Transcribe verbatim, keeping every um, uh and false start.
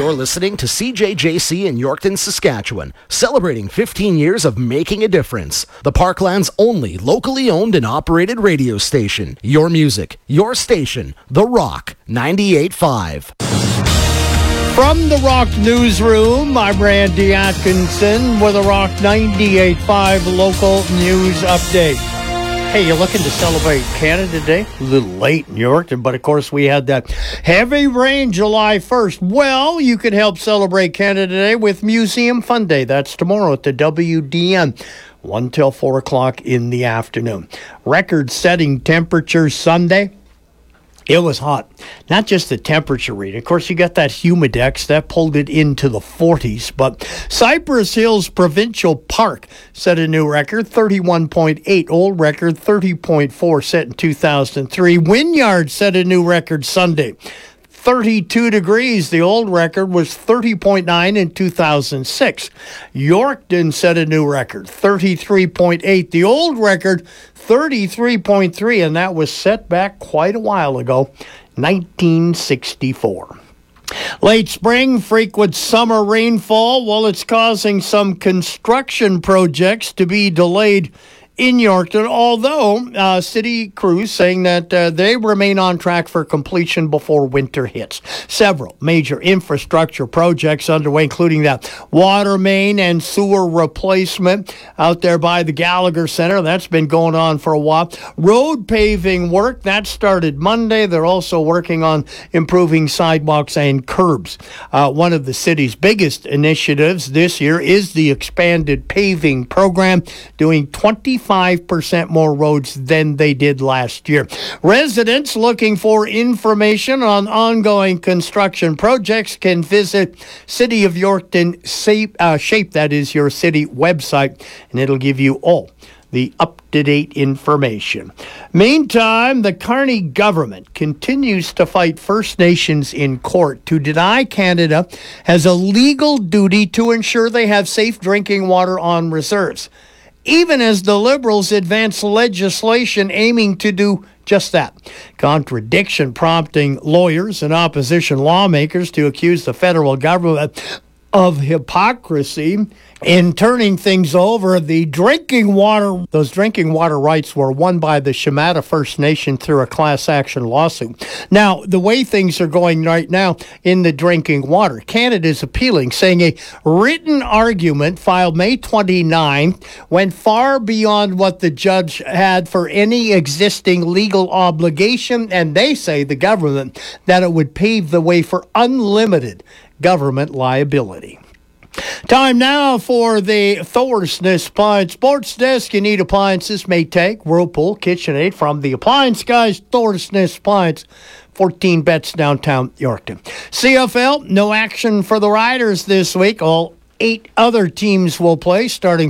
You're listening to C J J C in Yorkton, Saskatchewan, celebrating fifteen years of making a difference. The Parkland's only locally owned and operated radio station. Your music, your station, The Rock ninety-eight point five. From the Rock Newsroom, I'm Randy Atkinson with a Rock ninety-eight point five local news update. Hey, you're looking to celebrate Canada Day? A little late in Yorkton, but of course we had that heavy rain July first. Well, you can help celebrate Canada Day with Museum Fun Day. That's tomorrow at the W D N, one till four o'clock in the afternoon. Record-setting temperatures Sunday. It was hot. Not just the temperature reading. Of course, you got that humidex. That pulled it into the forties. But Cypress Hills Provincial Park set a new record, thirty-one point eight. Old record, thirty point four, set in two thousand three. Wynyard set a new record Sunday, thirty-two degrees. The old record was thirty point nine in two thousand six. Yorkton set a new record, thirty-three point eight. The old record, thirty-three point three, and that was set back quite a while ago, nineteen sixty-four. Late spring, frequent summer rainfall, well, it's causing some construction projects to be delayed in Yorkton, although uh, city crews saying that uh, they remain on track for completion before winter hits. Several major infrastructure projects underway, including that water main and sewer replacement out there by the Gallagher Center. That's been going on for a while. Road paving work, that started Monday. They're also working on improving sidewalks and curbs. Uh, one of the city's biggest initiatives this year is the expanded paving program, doing twenty-five percent more roads than they did last year. Residents looking for information on ongoing construction projects can visit City of Yorkton Shape, uh, Shape, that is your city website, and it'll give you all the up-to-date information. Meantime, the Carney government continues to fight First Nations in court to deny Canada has a legal duty to ensure they have safe drinking water on reserves, even as the Liberals advance legislation aiming to do just that. Contradiction prompting lawyers and opposition lawmakers to accuse the federal government of hypocrisy in turning things over. The drinking water, those drinking water rights were won by the Shemata First Nation through a class action lawsuit. Now, the way things are going right now in the drinking water, Canada is appealing, saying a written argument filed May twenty-ninth went far beyond what the judge had for any existing legal obligation, and they say, the government, that it would pave the way for unlimited government liability. Time now for the Thorsness Appliance Sports Desk. You need appliances, Maytag, Whirlpool, KitchenAid from the Appliance Guys. Thorsness Appliance, fourteen bets downtown Yorkton. C F L, no action for the Riders this week. All eight other teams will play starting